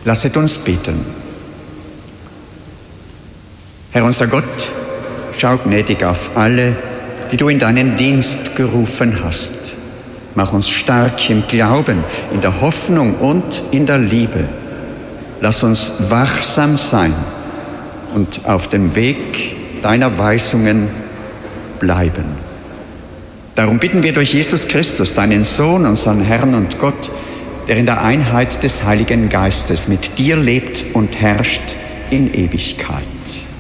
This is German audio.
Lasset uns beten. Herr unser Gott, schau gnädig auf alle, die du in deinen Dienst gerufen hast. Mach uns stark im Glauben, in der Hoffnung und in der Liebe. Lass uns wachsam sein und auf dem Weg deiner Weisungen bleiben. Darum bitten wir durch Jesus Christus, deinen Sohn, unseren Herrn und Gott, der in der Einheit des Heiligen Geistes mit dir lebt und herrscht in Ewigkeit.